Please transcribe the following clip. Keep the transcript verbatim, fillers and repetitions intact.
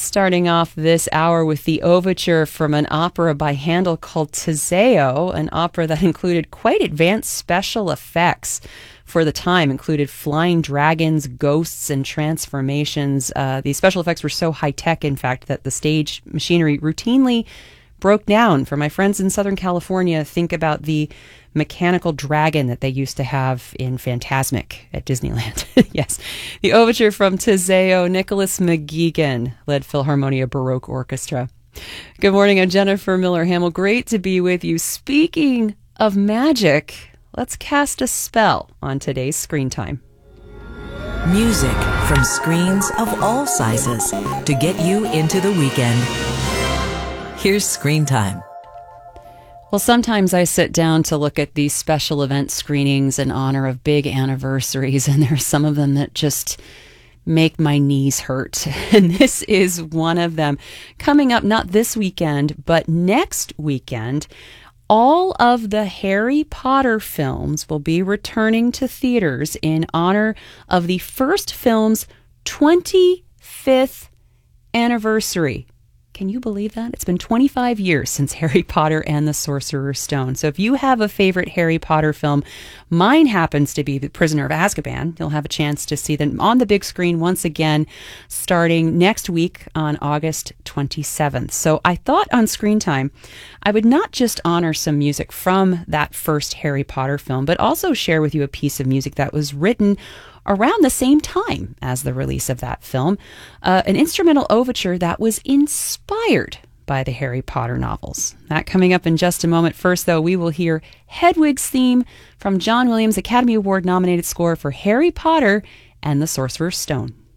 Starting off this hour with the overture from an opera by Handel called Teseo, an opera that included quite advanced special effects for the time, included flying dragons, ghosts, and transformations. Uh, these special effects were so high-tech, in fact, that the stage machinery routinely broke down. For my friends in Southern California, think about the mechanical dragon that they used to have in Fantasmic at Disneyland. Yes, the overture from Teseo, Nicholas McGuigan led Philharmonia Baroque Orchestra. Good morning, I'm Jennifer Miller-Hamill. Great to be with you. Speaking of magic, let's cast a spell on today's Screen Time. Music from screens of all sizes to get you into the weekend. Here's Screen Time. Well, sometimes I sit down to look at these special event screenings in honor of big anniversaries, and there are some of them that just make my knees hurt. And this is one of them. Coming up, not this weekend, but next weekend, all of the Harry Potter films will be returning to theaters in honor of the first film's twenty-fifth anniversary. Can you believe that? It's been twenty-five years since Harry Potter and the Sorcerer's Stone. So if you have a favorite Harry Potter film, mine happens to be The Prisoner of Azkaban. You'll have a chance to see them on the big screen once again, starting next week on August twenty-seventh. So I thought on Screen Time, I would not just honor some music from that first Harry Potter film, but also share with you a piece of music that was written around the same time as the release of that film, uh, an instrumental overture that was inspired by the Harry Potter novels. That coming up in just a moment. First, though, we will hear Hedwig's theme from John Williams' Academy Award-nominated score for Harry Potter and the Sorcerer's Stone.